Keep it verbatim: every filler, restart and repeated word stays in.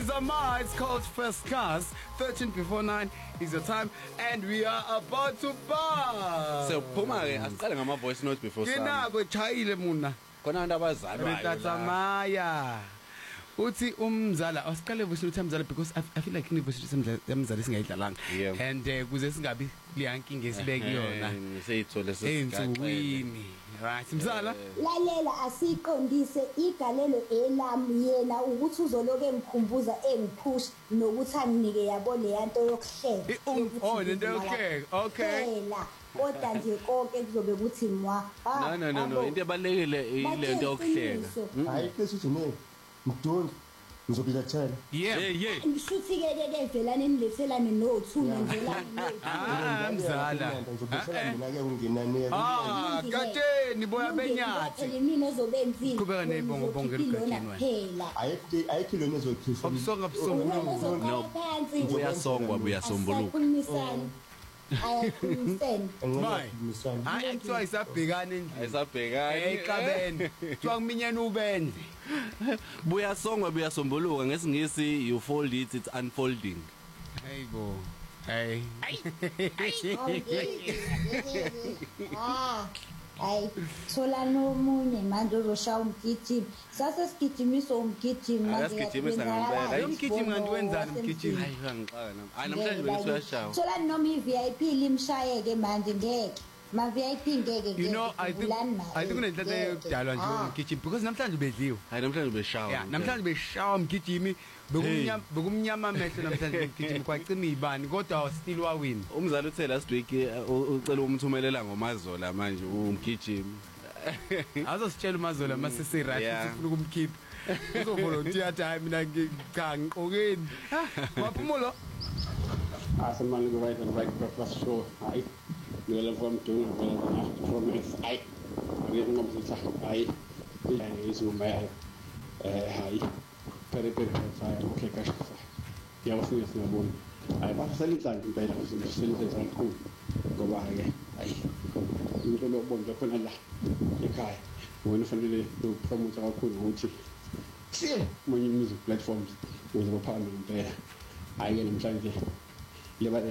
Zama, it's called First Class. thirteen before nine is the time, and we are about to bar. So, Puma, asiqale ngama voice note before some. Kenako chayile muna. Khona abantu abazalwayo la. Tatamaya. Uthi umzala asiqale voice note yamzala because I, I feel like in voice note yamzala singayidlalanga. And kuze singabi liyankinga esibeki yona. Seyithole sesigaxini. Right, mzala. Lalela asiqondise igalelo elami yena ukuthi uzoloke emkhumbuza engipush nokuthi anginike yabo le yanto yokuhleka. Oh, lento yokuhleka. Okay. Kodwa nje konke kuzobe kuthi mwa. No no no no, into ebalekile ilento yokuhleka. Hayi kusithi ne. Mdongi ngizobiza thela. Yeah yeah. Ngishuthi ke ke velana nilithelane no two nenzelani. Ah mzala. Ngizobisela mina ke ungenane. Ah kateni boya benyathi. Elimini ozobenzile. Qhubeka nebongo bonke elikhathini wena. Ayikho ayikho lona ezokhipha. Obusonga busonga. No. Uyasongwa buyasombuluka. Ayakhulumisana. Ngiyakhumisana. Hayi kuthiwa isabhekana endlini. Ayisabhekani. Eqabene. Kuthiwa ngiminyana ubendle. Buyasongwa buyasombuluka ngesingisi you fold it it's unfolding. Hayibo. Hey. Ah. Ay, thola nomunye manje uzoshaya umgijimi. Sase sigijimisa umgijimi manje. Asigijimisa ngempela. Hayi umgijimi kanti wenzani umgijimi? Hayi ngiqala nami. Hayi namhlanje bese uyashaya. Thola noma i-V I P limshayeke manje ngeke. Ma V I P ngeke ke. You know I think I think kunenhlanhla yokudalwa nje umgijimi because namhlanje bedliwe. Hayi namhlanje beshawa. Yeah, namhlanje beshawa umgijimi bekumnyama bekumnyama amehlo namhlanje umgijimi kwacima ibani kodwa still wawin. Umzali uthe last week ucela umthumelela ngomazola manje umgijimi. Azositshela umazola masese right ufuna ukumkhipha. Uzovolunteer time mina cha ngiqokeni. Maphumulo. Asemani go right and right breakfast show. Hayi. Ngiyela from doing ngiyela from X I. Ngiyengomsitha hayi. Yani izuma eh hayi. Pere pere fire okay kahle. Yawufika singaboni. Hayi basasela inhlanhla impela sisebenza kakhulu. Ngoba ke hayi. Into lokubonga khona la ekhaya. Wena fanele ukupromote kakhulu ukuthi munye music platforms ukuze baphambili impela. Hayi namhlanje leba